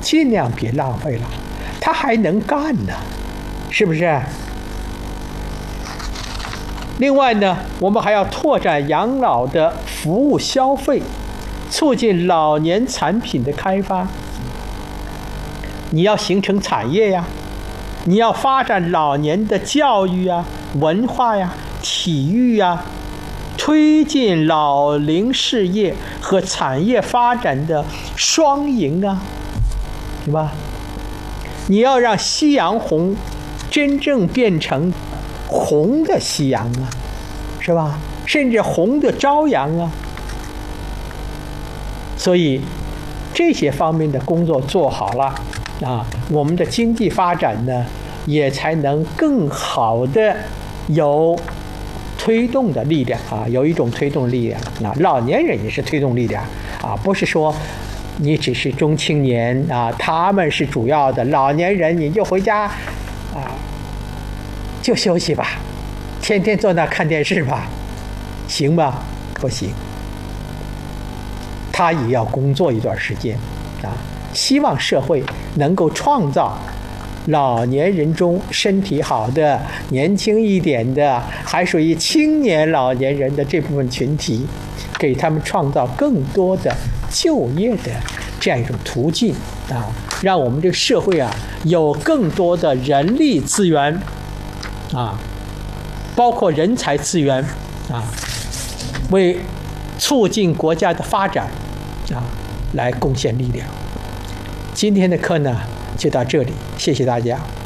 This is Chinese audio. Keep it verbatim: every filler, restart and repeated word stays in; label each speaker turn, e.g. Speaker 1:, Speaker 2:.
Speaker 1: 尽量别浪费了，他还能干呢，是不是？另外呢，我们还要拓展养老的服务消费，促进老年产品的开发。你要形成产业呀，你要发展老年的教育呀、文化呀、体育呀，推进老龄事业和产业发展的双赢啊，对吧？你要让夕阳红真正变成红的夕阳啊，是吧？甚至红的朝阳啊。所以这些方面的工作做好了啊，我们的经济发展呢，也才能更好的有推动的力量啊，有一种推动力量啊。老年人也是推动力量啊，不是说你只是中青年啊，他们是主要的，老年人你就回家啊，就休息吧，天天坐那看电视吧，行吗？不行，他也要工作一段时间啊。希望社会能够创造老年人中身体好的、年轻一点的，还属于青年老年人的这部分群体，给他们创造更多的就业的这样一种途径啊，让我们这个社会啊有更多的人力资源啊，包括人才资源啊，为促进国家的发展啊来贡献力量。今天的课呢就到这里，谢谢大家。